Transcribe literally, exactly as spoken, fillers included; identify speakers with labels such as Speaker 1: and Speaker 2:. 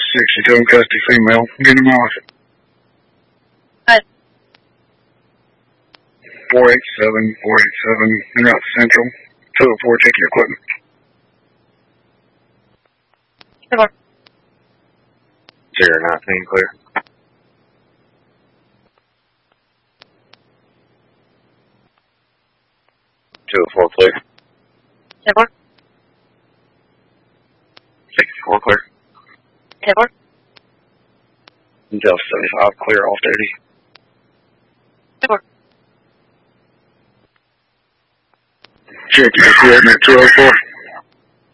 Speaker 1: sixty-two in custody female. Get him off.
Speaker 2: What?
Speaker 1: four eight seven, four eight seven, in Route Central. two oh four, take your equipment.
Speaker 2: Report.
Speaker 3: zero nineteen, clear. two oh four, clear.
Speaker 2: Report.
Speaker 3: sixty-four, clear.
Speaker 2: Report.
Speaker 3: Intel seventy-five, clear, off duty.
Speaker 2: Report.
Speaker 1: Check your equipment, two oh four.